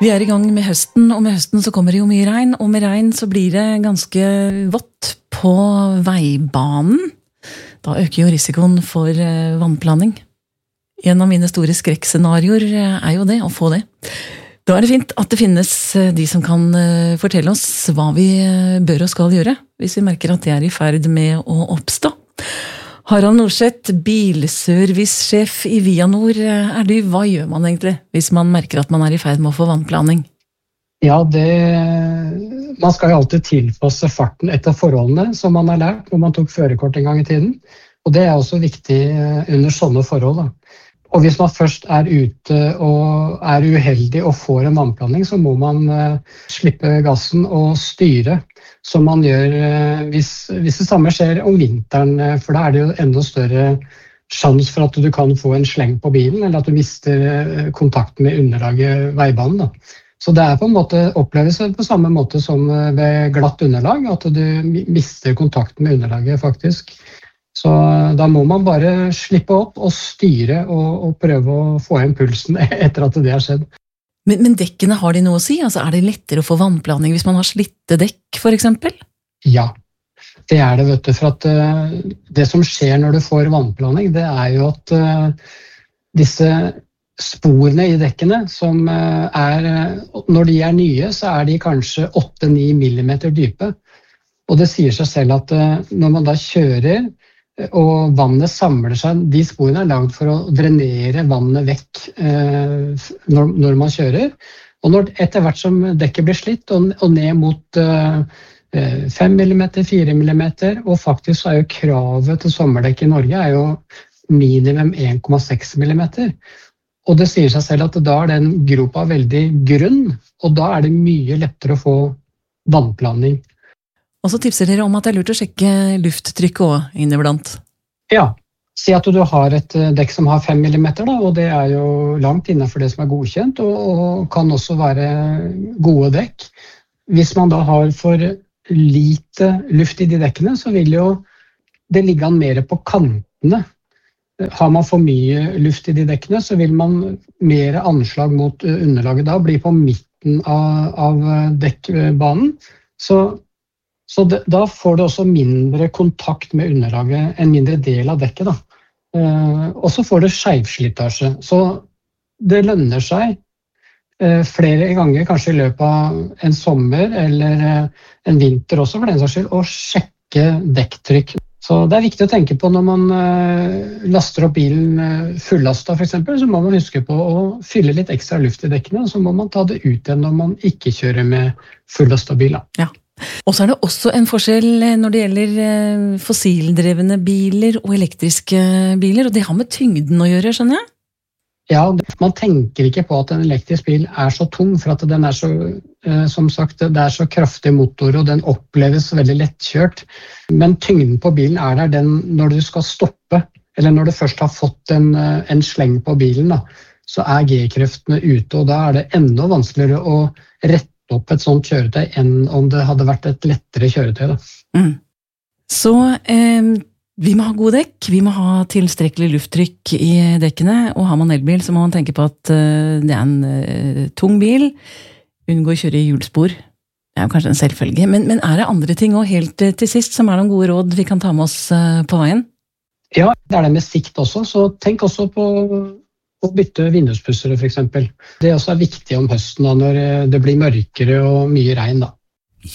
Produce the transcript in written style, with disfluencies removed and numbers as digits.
Vi I gang med høsten, og med høsten så kommer det jo mye regn, og med regn så blir det ganske vått på veibanen. Da øker jo risikoen for vannplaning. En av mine store skrekkscenarioer jo det, å få det. Da det fint at det finnes de som kan fortelle oss hva vi bør og skal gjøre, hvis vi merker at det I ferd med å oppstå. Harald Norseth, bilservicesjef I Vianor, du, hva gjør man egentlig hvis man merker at man I ferd med å få vannplaning? Ja, man skal jo alltid tilpasse farten etter forholdene som man har lært når man tok førerkort en gang I tiden. Og det også viktig under sånne forhold. Da. Og hvis man først ute og uheldig og får en vannplaning, så må man slippe gassen og styre. Som man gjør hvis det samme skjer om vinteren, for da det jo enda større sjans for at du kan få en sleng på bilen, eller at du mister kontakten med underlaget veibanen. Da. Så det på en måte oppleves på samme måte som ved glatt underlag, at du mister kontakten med underlaget faktisk. Så da må man bare slippe opp og styre og prøve å få igjen pulsen etter at det har skjedd. Men dekkene, har de noe å si? Altså, det lettere å få vannplaning hvis man har slitte dekk, for eksempel? Ja, det det, vet du. For at det som skjer når du får vannplaning, det jo at disse sporene I dekkene, som når de nye, så de kanskje 8-9 millimeter dype. Og det sier seg selv at når man da kjører, og vannet samler seg, de sporene laget for å drenere vannet vekk når man kjører. Og etter hvert som dekket blir slitt og ned mot 5 mm, 4 mm, og faktisk jo kravet til sommerdekk I Norge jo minimum 1,6 mm. Og det sier seg selv at da den gropa veldig grunn, og da det mye lettere å få vannplaning. Og så tipser dere om at det lurt å sjekke lufttrykket også inneblant. Ja, si at du har et dekk som har 5 mm, da, og det jo langt innenfor det som godkjent, og kan også være gode dekk. Hvis man da har for lite luft I de dekkene, så vil jo det ligge an mer på kantene. Har man for mye luft I de dekkene, så vil man mer anslag mot underlaget da, bli på midten av dekkbanen. Så da får du også mindre kontakt med underlaget, en mindre del av dekket. Da. Og så får du skjevslitasje. Så det lønner seg flere ganger, kanskje I løpet av en sommer eller en vinter også, for den saks skyld, å sjekke dekktrykk. Så det viktig å tenke på når man laster opp bilen fullastet for eksempel, så må man huske på å fylle litt ekstra luft I dekkene, og så må man ta det ut igjen når man ikke kjører med fullastet bil. Da. Ja. Og så det også en forskjell når det gjelder fossildrevne biler og elektriske biler, og det har med tyngden å gjøre, skjønner jeg? Ja, man tenker ikke på at en elektrisk bil så tung, for at den så, som sagt, det så kraftig motor, og den oppleves veldig lettkjørt. Men tyngden på bilen der den når du skal stoppe, eller når du først har fått en sleng på bilen, da, så G-kreftene ute, og da det enda vanskeligere å rette opp et sånt kjøretøy enn om det hadde vært et lettere kjøretøy. Da. Mm. Så vi må ha gode dekk, vi må ha tilstrekkelig lufttrykk I dekkene, og har man elbil så må man tenke på at det en tung bil, unngå å kjøre I hjulspor. Det jo kanskje en selvfølge, men det andre ting også helt til sist som noen gode råd vi kan ta med oss på veien? Ja, det det med sikt også, så tenk også på å bytte vinduspussere for eksempel. Det også viktig om høsten da, når det blir mørkere og mye regn. Da.